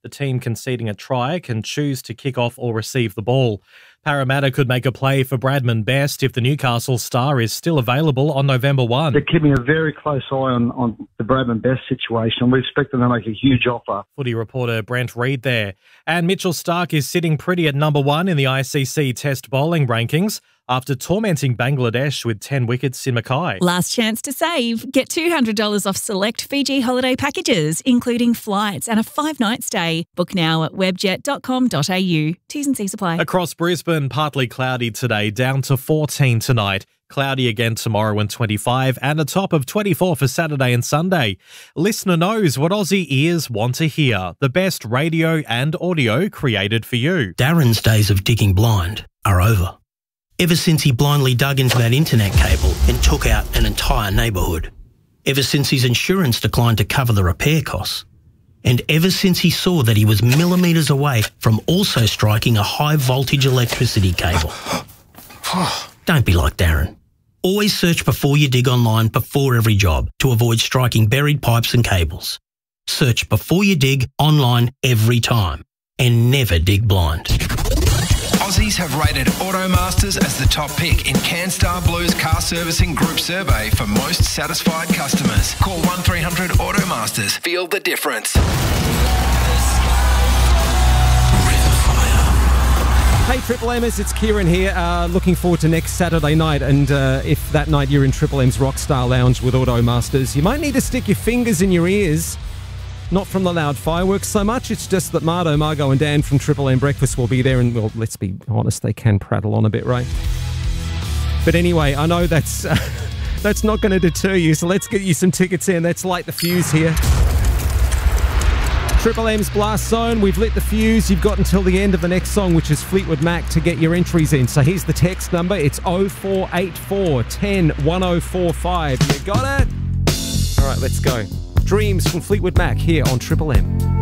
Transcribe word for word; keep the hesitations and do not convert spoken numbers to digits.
The team conceding a try can choose to kick off or receive the ball. Parramatta could make a play for Bradman Best if the Newcastle star is still available on November first. They're keeping a very close eye on, on the Bradman Best situation. We expect them to make a huge offer. Footy reporter Brent Reid there. And Mitchell Starc is sitting pretty at number one in the I C C Test bowling rankings after tormenting Bangladesh with ten wickets in Mackay. Last chance to save. Get two hundred dollars off select Fiji holiday packages, including flights and a five-night stay. Book now at webjet dot com dot a u. T's and C's apply. Across Brisbane, partly cloudy today, down to fourteen tonight. Cloudy again tomorrow and twenty-five, and a top of twenty-four for Saturday and Sunday. Listener knows what Aussie ears want to hear. The best radio and audio created for you. Darren's days of digging blind are over. Ever since he blindly dug into that internet cable and took out an entire neighbourhood. Ever since his insurance declined to cover the repair costs. And ever since he saw that he was millimetres away from also striking a high-voltage electricity cable. Don't be like Darren. Always search before you dig online before every job to avoid striking buried pipes and cables. Search before you dig online every time. And never dig blind. Aussies have rated Automasters as the top pick in CanStar Blue's car servicing group survey for most satisfied customers. Call one three hundred Automasters. Feel the difference. Hey Triple M's, it's Kieran here. Uh, looking forward to next Saturday night, and uh, if that night you're in Triple M's Rockstar Lounge with Automasters, you might need to stick your fingers in your ears. Not from the loud fireworks so much, it's just that Mardo, Margo and Dan from Triple M Breakfast will be there, and, well, let's be honest, they can prattle on a bit, right? But anyway, I know that's uh, that's not going to deter you, so let's get you some tickets in. Let's light the fuse here. Triple M's Blast Zone, we've lit the fuse. You've got until the end of the next song, which is Fleetwood Mac, to get your entries in. So here's the text number. It's oh four eight four, one oh, one oh four five. You got it? All right, let's go. Dreams from Fleetwood Mac here on Triple M.